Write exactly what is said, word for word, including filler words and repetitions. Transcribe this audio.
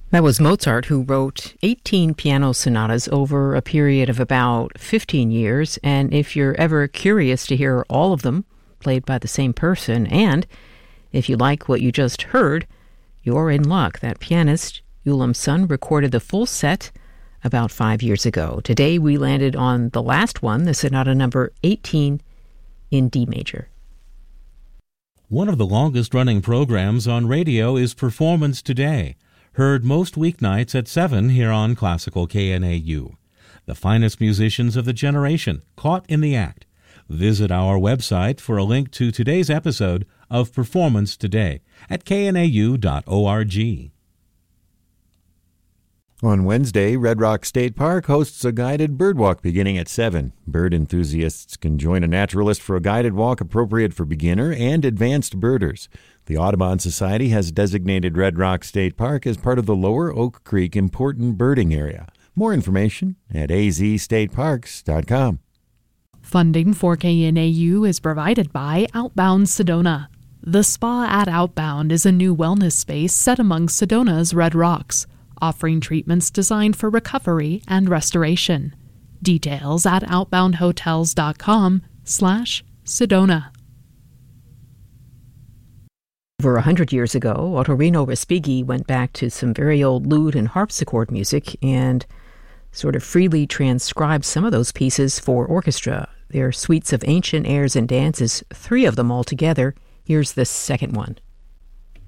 That was Mozart, who wrote eighteen piano sonatas over a period of about fifteen years. And if you're ever curious to hear all of them played by the same person, and if you like what you just heard, you're in luck. That pianist, Ulam Sun, recorded the full set about five years ago. Today we landed on the last one, the sonata number eighteen in D major. One of the longest-running programs on radio is Performance Today, heard most weeknights at seven here on Classical K N A U. The finest musicians of the generation caught in the act. Visit our website for a link to today's episode of Performance Today at k n a u dot org. On Wednesday, Red Rock State Park hosts a guided birdwalk beginning at seven. Bird enthusiasts can join a naturalist for a guided walk appropriate for beginner and advanced birders. The Audubon Society has designated Red Rock State Park as part of the Lower Oak Creek Important Birding Area. More information at a z state parks dot com. Funding for K N A U is provided by Outbound Sedona. The Spa at Outbound is a new wellness space set among Sedona's Red Rocks, offering treatments designed for recovery and restoration. Details at outbound hotels dot com slash Sedona. Over a hundred years ago, Ottorino Respighi went back to some very old lute and harpsichord music and sort of freely transcribed some of those pieces for orchestra. They're suites of ancient airs and dances, three of them altogether. Here's the second one.